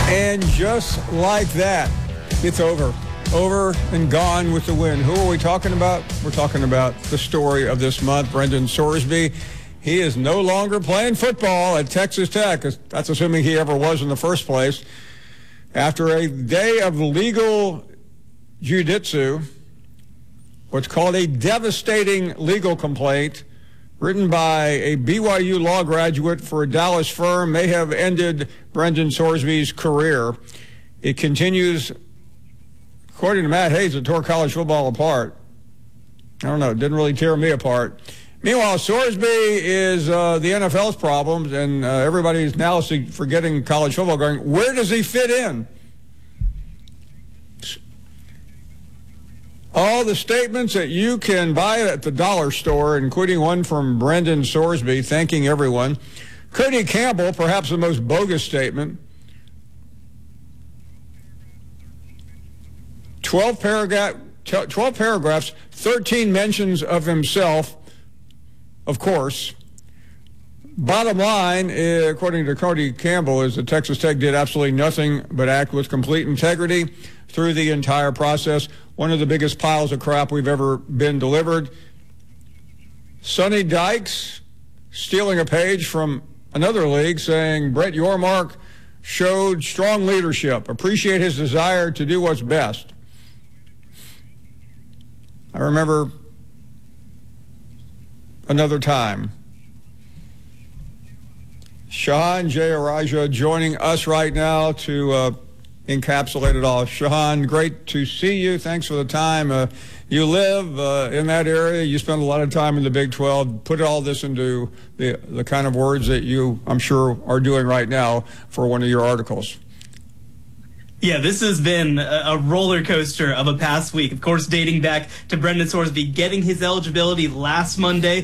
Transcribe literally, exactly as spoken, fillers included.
And just like that, it's over. Over and gone with the wind. Who are we talking about? We're talking about the story of this month, Brendan Sorsby. He is no longer playing football at Texas Tech. That's assuming he ever was in the first place. After a day of legal jiu-jitsu, what's called a devastating legal complaint written by a B Y U law graduate for a Dallas firm may have ended Brendan Sorsby's career. It continues, according to Matt Hayes, it tore college football apart. I don't know, it didn't really tear me apart. Meanwhile, Sorsby is uh, the N F L's problems, and uh, everybody's now forgetting college football, going, where does he fit in? All the statements that you can buy at the dollar store, including one from Brendan Sorsby, thanking everyone. Cody Campbell, perhaps the most bogus statement. twelve, paragraph, twelve paragraphs, thirteen mentions of himself, of course. Bottom line, according to Cody Campbell, is that Texas Tech did absolutely nothing but act with complete integrity through the entire process. One of the biggest piles of crap we've ever been delivered. Sonny Dykes stealing a page from another league saying Brett Yormark showed strong leadership, appreciate his desire to do what's best. I remember another time. Shahan Jeyarajah joining us right now to uh, encapsulate it all. Shahan, great to see you. Thanks for the time. Uh, you live uh, in that area. You spend a lot of time in the Big twelve. Put all this into the, the kind of words that you, I'm sure, are doing right now for one of your articles. Yeah, this has been a roller coaster of a past week. Of course, dating back to Brendan Sorsby getting his eligibility last Monday.